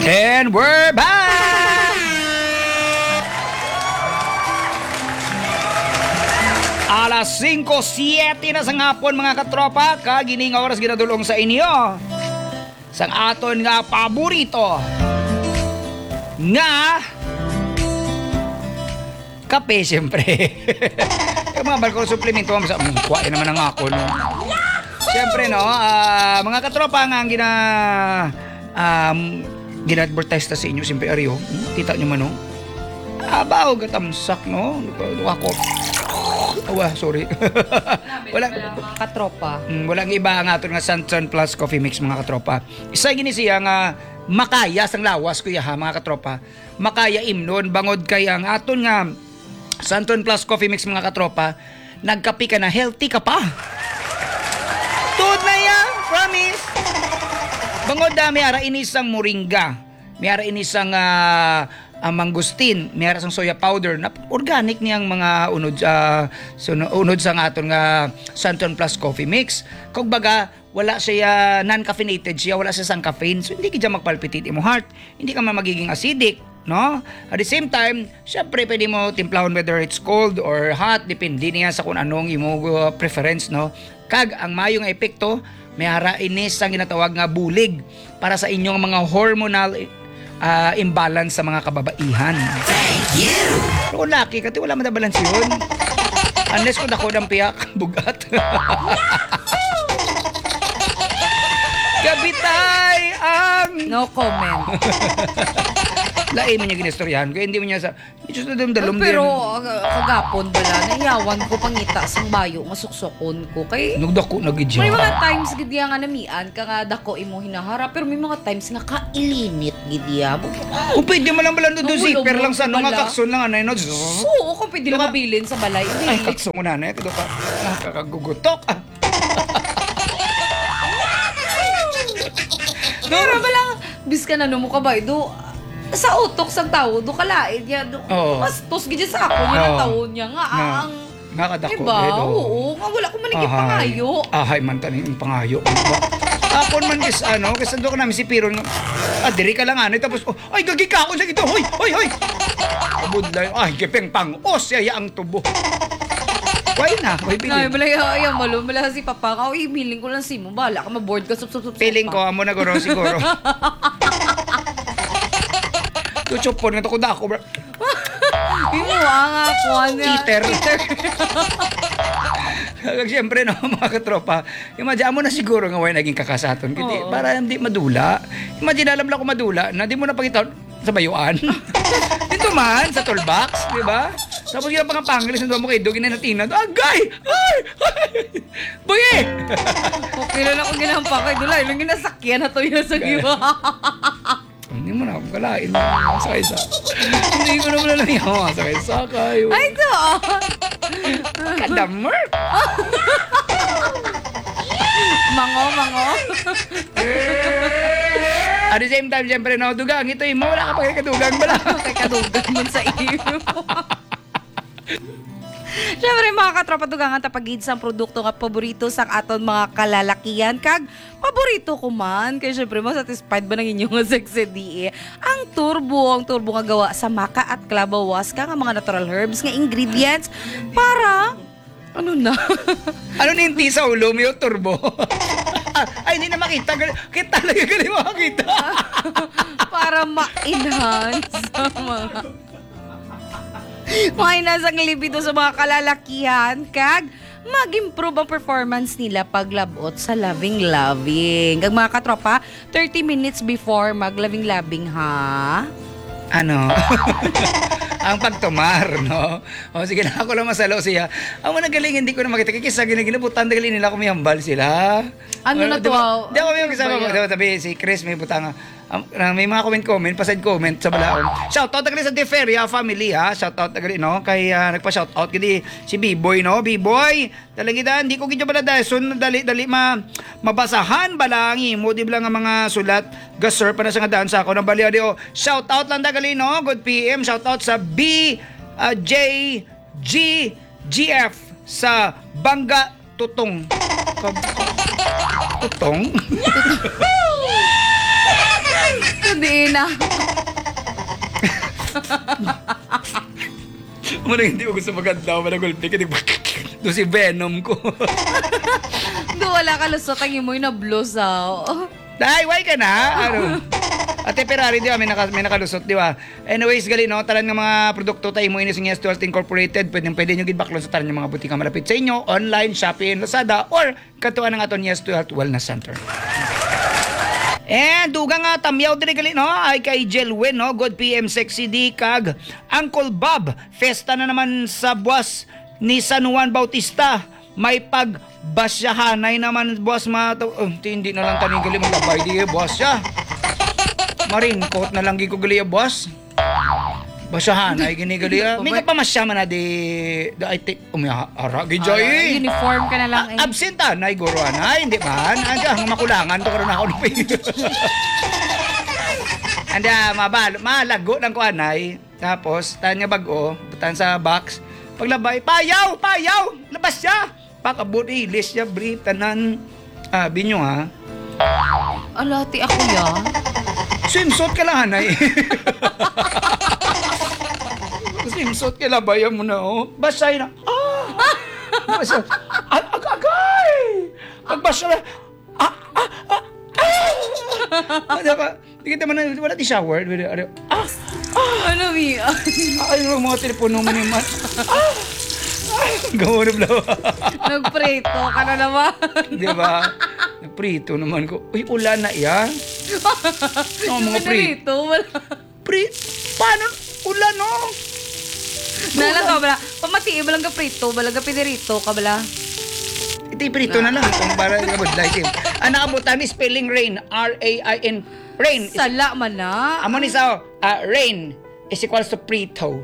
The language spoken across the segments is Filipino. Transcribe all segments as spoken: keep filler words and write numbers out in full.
And we're back! Alas singko siyete na sa ngapon mga katropa, kagining oras ginadulong sa inyo. Sang aton nga paborito nga kape siyempre. Yung mga balkon suplemento, mm, kuwain naman ang ako, no? Siyempre, no, uh, mga katropa nga ang gina um, gina-advertise ta sa inyo, siyempre, Aryo, hmm, kita nyo man, no? Abaw, gatamsak, no? Ako, awa, sorry. Walang, katropa. Mm, walang iba ang aton nga Sunshine Plus Coffee Mix, mga katropa. Isa gini siya nga makaya sang lawas, kuya ha, mga katropa. Makaya imnon, bangod kay ang aton nga Sunshine Plus Coffee Mix, mga katropa. Nagkapi ka na, healthy ka pa. Tuod na yan, promise. Bangod na, may ara inisang moringa. May ara inisang uh, uh, mangustin. May ara sang soya powder. Na organic niyang mga unod, uh, unod sa aton nga Sunshine Plus Coffee Mix. Kung baga, wala siya non-caffeinated siya, wala siya sang caffeine. So, hindi ka dyan magpalpitate imo heart. Hindi ka man magiging acidic. No? At the same time, syempre pwede mo timplahon whether it's cold or hot, depende niya sa kung anong imo uh, preference, no? Kag ang mayo nga epekto, may ara inis ang ginatawag nga bulig para sa inyong mga hormonal uh, imbalance sa mga kababaihan. Thank you. Pero kung laki, kasi wala madabalance yun. Unless kung ako ng piyak, bugat. Gabitay ang... No comment. Lain mo niya ginistoryahan ko, hindi mo niya sa... Diyos na dalom din. Pero ag- kagapon bala, nahiyawan ko pangita sang bayo, masuksokon ko. Kay, Nagdako na gidya. may mga times gidya nga namian, ka nga dako imo hinahara, pero may mga times nga kailinit gidya. Kung pwede mo lang balang doon, Nahulog zipper lang mo sa ano nga bala. kakson lang, anay no? Oo, kung pwede Diba? lumabilin sa balay. Ay, Hindi. kakson mo na, anay. Kado ka, nakakagugutok. Ah. Pero bala, bis ka na mo ka ba, do, sa utok sa tao, do kalaid niya, do, Oo. mastos gidya sa ako niya, Oo. ang taon niya nga, Na, ang, nakadako. diba? Edo. Oo, nga wala ko maniging Ahay. pangayo. Ahay, man tanin yung pangayo. Diba? Akon man is ano, kasi doon ka namin si Piron. Ah, diri ka lang ano, tapos, oh, ay, gagi ka ako sa ito. Hoy, hoy, hoy. Abudlay, ay, kipeng pang, os, yaya ang tubo. Why na? Why Ay, bilin? bala ay malo, bala si papa ka, uy, biling ko lang si mo, bala ka ma-board ka, sup sup sup. Feeling ko, amo na guro siguro. Tuchupon nga to ko dako, bro. Yung ang ako, ano. Cheater. Kag siyempre no, mga katropa, imagine mo na siguro nga way naging kakasaton. Kiti, Oo. para hindi madula. Imagine alam lang ko madula, na di mo na pakita sa bayuan. Dito man, sa toolbox, di ba? Tapos yung mga pangilis na mo kay Dugin na natina. Agay! Ay! Ay! Buye! Okay lang ako ginampa kay Dulay, lang ginasakyan na to yun sa giwa. Hindi mo na akong kalain. Sakay sa... Hindi ko na wala lang yung sakay sakay. Ay, ito. Kadamer! Mango, mango. At the same time, siyempre, no, dugang. Ito yung wala ka pa kay kadugang. Bala. Kay kadugan mo sa iyo. Siyempre mga katropa dugangan tapagid sa produkto nga paborito sa aton mga kalalakihan kag paborito ko man kay syempre masatisfied ba ng inyong sexy di eh. Ang turbo, ang turbo nga gawa sa maka at clabawas ka nga mga natural herbs nga ingredients para ano na? Ano ninti sa ulo mo yung turbo? Ay, hindi na makita. Kita talaga galing makakita. para ma-enhance sa mga mga inasang libido sa mga kalalakihan kag mag-improve ang performance nila paglabot sa loving-loving. Ang mga katropa, thirty minutes before mag-loving-loving, ha? Ano? Ang pagtumar, no? O sige na ako lang masalo siya. Ang mga galing, hindi ko na makita. Kaya ginaginabutan, galing nila kumiyambal sila. Ano na to? Di ako yung kasama Ano mo. ba yan? Sabi, si Chris may butang. Um, may mga comment-comment, paside comment sa balaon. Shoutout na gali sa Deferia family, ha? Shoutout na gali, no? Kay uh, nagpa-shoutout gali si B-Boy, no? B-Boy, talaga hindi ko gidyo pala dahil sun, dali, dali ma, mabasahan balangi mo, di ba nga mga sulat, gasur pa na sa nga daan sa ako ng baliw, di o. Shoutout lang na gali, no? Good P M, shoutout sa B, uh, J, G, G F sa Bangga Tutong. Tutong? Hindi na. Muna hindi ko gusto maganda ako managulpi. Doon si Venom ko. Do wala ka lusot ang imoy na blusaw. Dahil, why ka na? Ano? Ate Ferrari, di ba? May, naka, may nakalusot, di ba? Anyways, gali, no? Talan ng mga produkto tayo mo inis ng Yes to Health Incorporated. Pwede, pwede nyo gidbaklon sa talan ng mga butika malapit sa inyo, online, Shopee, and Lazada, or katuan ng aton Yes to Health Wellness Center. And dugang nga tamyaw din gali, no? Ay kay Jelwin, no? God P M Sexy D, kag Uncle Bob. Festa na naman sa buwas ni San Juan Bautista. May pagbasyahanay naman, boss, mga to. Oh, hindi na lang tani gali maglabay di, boss, siya. Marin, coat na lang gi ko gali, boss. Basyahanay, gini gali. May ka pa masya man na di, di ay tik, umiha, ara, gijoy. Ah, uniform ka na lang eh. Absent ah, nay guruan ay, hindi ba? Anda, ang makulangan to karon ako. Anda, mabal, malago lang ko anay. Tapos, tanya bago, butan sa box. Paglabay, payaw, payaw, labas siya. Pakabot, ilis siya, brief, tanan. Ah, binyo ha. Alati ako ya. Swimsuit ka lang, hanay. Swimsuit ka lang, bayan mo na, oh. Basay na. Ah! Basay. Ag ag agay! Pagbasa na. Ah! Ah! Ah! Ah! Ano ka? Di kita man na, wala di shower. Ah! Ah! Ano, Mia? Ay, yung mga telepono mo ni Man. Ah! Gawa na blawa. Nagpreto ka na naman. Di ba? Prito naman ko. Uy, ulan na yan. Oh, mga prito. Prito, wala. Pri... Paano? Ulan, no? Nalang ka bala. Pamatiin ba lang ka prito? Balang ka pinirito ka bala? Iti prito na lang. Kung para kabod like him. Ang nakabutan ni spelling rain. R A I N. Rain. is- Sala man na. Amo ni sa uh, rain is equals to prito.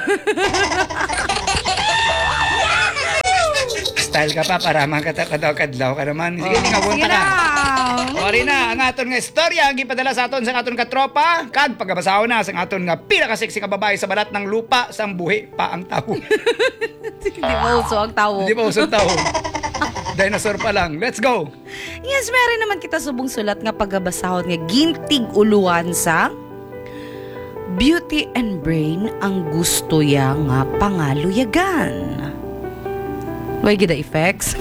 Style ka pa para makatakaw-kadlaw ka naman. Sige, Oh, nga sige bunta na. ka. Ori na, ang aton nga istorya, ang gipadala sa aton sa aton katropa, kag pagkabasaw na sa aton nga pinaka-sexy nga babae sa balat ng lupa, sang buhi pa ang tao. Hindi ba uso ang tao? Hindi pa usong tao. Dinosaur pa lang. Let's go! Yes, meron naman kita subong sulat nga pagabasahon nga gintig uluan sa Beauty and Brain ang gusto ya nga pangaluyagan. Way gida effects.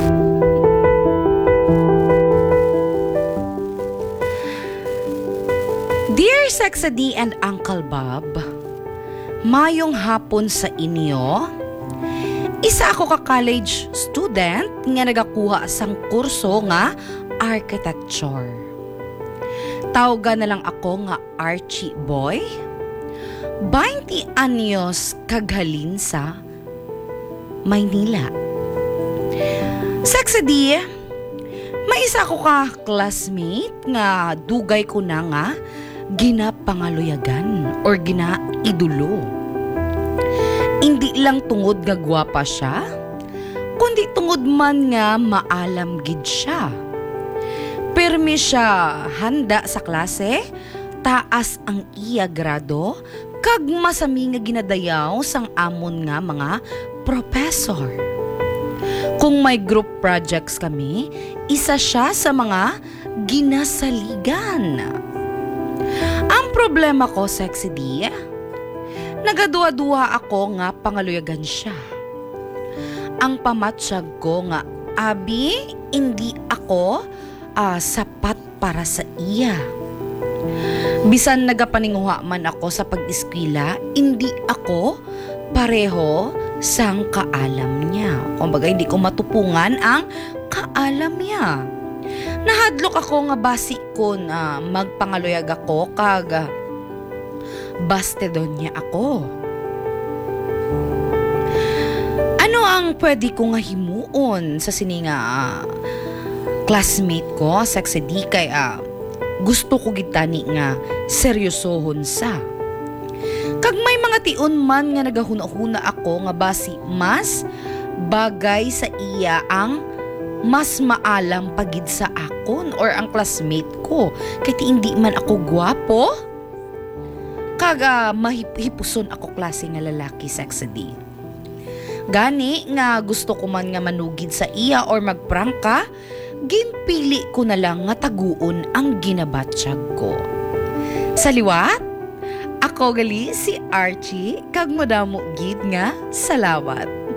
Dear Sexa D and Uncle Bob, mayong hapon sa inyo. Isa ako ka college student nga nagakuha sang kurso nga architecture. Tawagan na lang ako nga Archie Boy. twenty anyos kaghalin sa Maynila. Sexa D, may isa ko ka classmate nga dugay ko na nga ginapangaluyagan or ginaidulo. Hindi lang tungod nga gwapa siya, kundi tungod man nga maalam gid siya. Pirmi siya handa sa klase, taas ang iya grado, kag masami nga ginadayaw sang amon nga mga professor. Kung may group projects kami, isa siya sa mga ginasaligan. Ang problema ko, Sexy D, nagaduwa-duwa ako nga pangaluyagan siya. Ang pamatsyag ko nga, abi, hindi ako uh, sapat para sa iya. Bisan nagapaninguha man ako sa pag-eskwela, hindi ako pareho sang kaalam niya. Kumbaga, hindi ko matupungan ang kaalam niya. Nahadlok ako nga basi ko na magpangaluyag ako kag bastedon niya ako. Ano ang pwede ko nga himuon sa sininga uh, classmate ko, Sexy D, kay uh, gusto ko gitani nga seryosohon sa. Kag may mga tion man nga nagahuna-huna ako nga basi mas bagay sa iya ang mas maalam pagid sa akon or ang classmate ko. Kaya ti hindi man ako gwapo, kag uh, mahipuson ako klase nga lalaki, Sexy D. Gani nga gusto ko man nga manugid sa iya or magprangka, ginpili ko na lang nga taguon ang ginabatsyag ko. Sa liwat, ako gali si Archie kag madamo gid nga salawat.